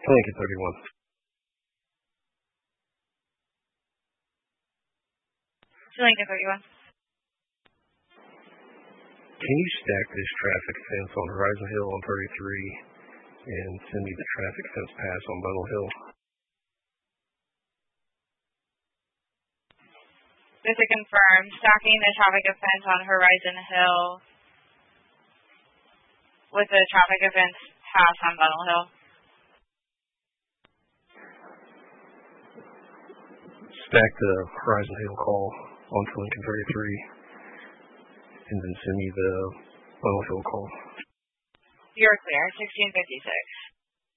Lincoln 31. Lincoln 31. Can you stack this traffic fence on Horizon Hill on 33 and send me the traffic fence pass on Bundle Hill? Just to confirm, stacking the traffic offense on Horizon Hill with the traffic offense pass on Bundle Hill. Stack the Horizon Hill call onto Lincoln 33 and then send me the Bundle Hill call. You're clear, 1656.